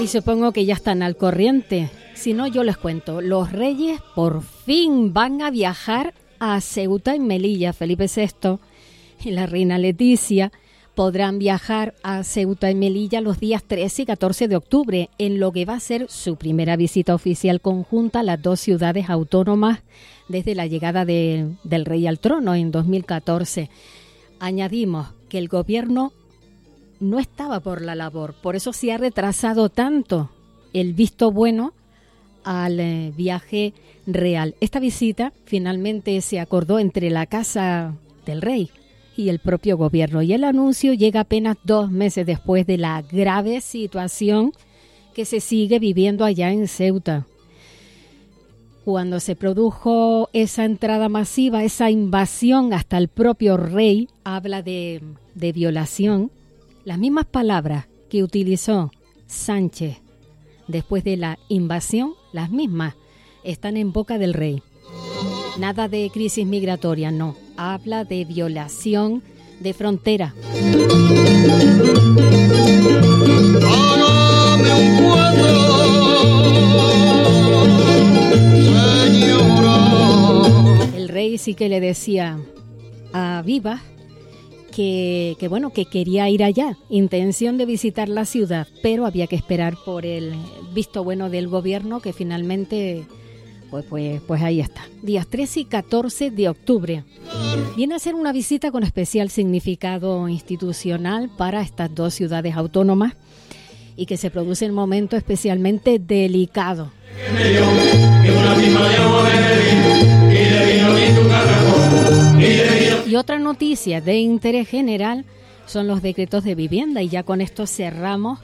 Y supongo que ya están al corriente. Si no, yo les cuento. Los reyes por fin van a viajar a Ceuta y Melilla. Felipe VI y la reina Leticia podrán viajar a Ceuta y Melilla los días 13 y 14 de octubre, en lo que va a ser su primera visita oficial conjunta a las dos ciudades autónomas desde la llegada del rey al trono en 2014. Añadimos que el gobierno no estaba por la labor, por eso se ha retrasado tanto el visto bueno al viaje real. Esta visita finalmente se acordó entre la Casa del Rey y el propio gobierno, y el anuncio llega apenas 2 meses después de la grave situación que se sigue viviendo allá en Ceuta. Cuando se produjo esa entrada masiva, esa invasión, hasta el propio rey habla de violación. Las mismas palabras que utilizó Sánchez después de la invasión, las mismas están en boca del rey. Nada de crisis migratoria, no. Habla de violación de frontera. Hágame un cuadro, señora. El rey sí que le decía a Vivas que quería ir allá, intención de visitar la ciudad, pero había que esperar por el visto bueno del gobierno, que finalmente pues ahí está. Días 13 y 14 de octubre. Viene a ser una visita con especial significado institucional para estas dos ciudades autónomas y que se produce en un momento especialmente delicado. Y otra noticia de interés general son los decretos de vivienda, y ya con esto cerramos.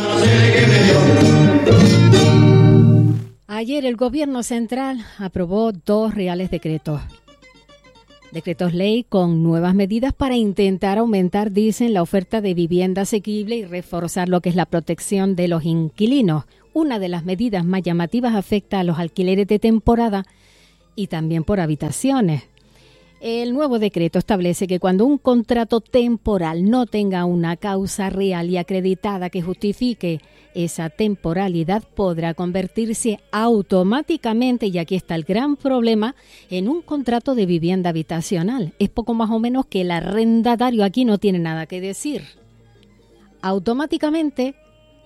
Ayer el gobierno central aprobó 2 reales decretos. Decretos ley con nuevas medidas para intentar aumentar, dicen, la oferta de vivienda asequible y reforzar lo que es la protección de los inquilinos. Una de las medidas más llamativas afecta a los alquileres de temporada y también por habitaciones. El nuevo decreto establece que cuando un contrato temporal no tenga una causa real y acreditada que justifique esa temporalidad, podrá convertirse automáticamente, y aquí está el gran problema, en un contrato de vivienda habitacional. Es poco más o menos que el arrendatario aquí no tiene nada que decir. Automáticamente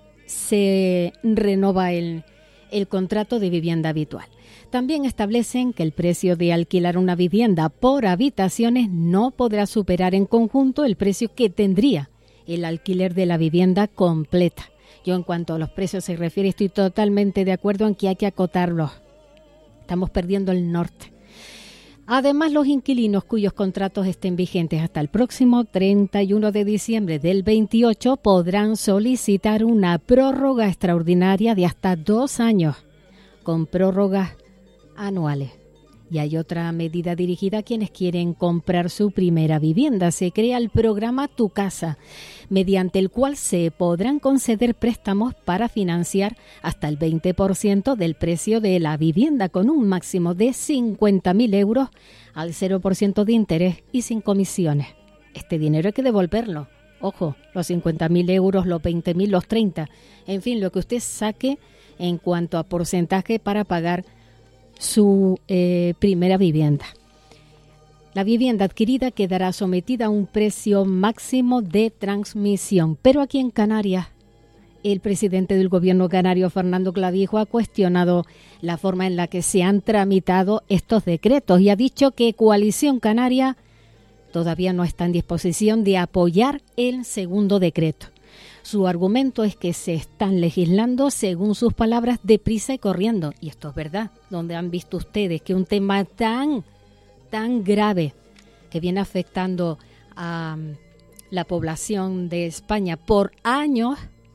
se renova el contrato de vivienda habitual. También establecen que el precio de alquilar una vivienda por habitaciones no podrá superar en conjunto el precio que tendría el alquiler de la vivienda completa. Yo, en cuanto a los precios se refiere, estoy totalmente de acuerdo en que hay que acotarlos. Estamos perdiendo el norte. Además, los inquilinos cuyos contratos estén vigentes hasta el próximo 31 de diciembre del 28 podrán solicitar una prórroga extraordinaria de hasta 2 años, con prórrogas anuales. Y hay otra medida dirigida a quienes quieren comprar su primera vivienda. Se crea el programa Tu Casa, mediante el cual se podrán conceder préstamos para financiar hasta el 20% del precio de la vivienda, con un máximo de 50.000 euros al 0% de interés y sin comisiones. Este dinero hay que devolverlo. Ojo, los 50.000 euros, los 20.000, los 30. En fin, lo que usted saque en cuanto a porcentaje para pagar su primera vivienda. La vivienda adquirida quedará sometida a un precio máximo de transmisión. Pero aquí en Canarias, el presidente del gobierno canario, Fernando Clavijo, ha cuestionado la forma en la que se han tramitado estos decretos y ha dicho que Coalición Canaria todavía no está en disposición de apoyar el segundo decreto. Su argumento es que se están legislando, según sus palabras, deprisa y corriendo. Y esto es verdad. ¿Dónde han visto ustedes que un tema tan grave, que viene afectando a la población de España por años,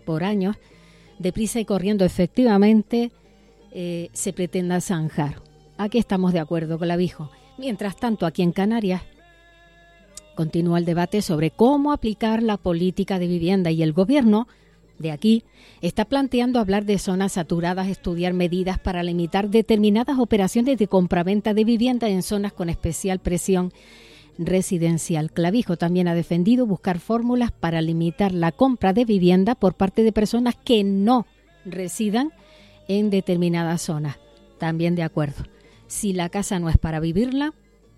deprisa y corriendo, efectivamente, se pretenda zanjar? Aquí estamos de acuerdo, Clavijo. Mientras tanto, aquí en Canarias continúa el debate sobre cómo aplicar la política de vivienda, y el gobierno de aquí está planteando hablar de zonas saturadas, estudiar medidas para limitar determinadas operaciones de compraventa de vivienda en zonas con especial presión residencial. Clavijo también ha defendido buscar fórmulas para limitar la compra de vivienda por parte de personas que no residan en determinadas zonas. También de acuerdo. Si la casa no es para vivirla,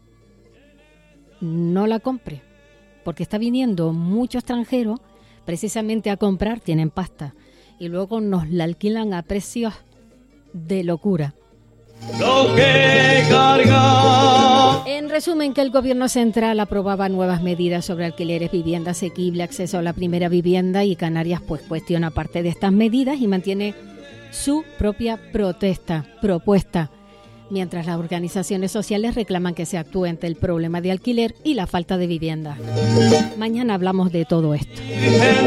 no la compre, porque está viniendo mucho extranjero precisamente a comprar, tienen pasta, y luego nos la alquilan a precios de locura. Lo que carga. En resumen, que el gobierno central aprobaba nuevas medidas sobre alquileres, vivienda asequible, acceso a la primera vivienda, y Canarias pues cuestiona parte de estas medidas y mantiene su propia propuesta, mientras las organizaciones sociales reclaman que se actúe ante el problema de alquiler y la falta de vivienda. Mañana hablamos de todo esto.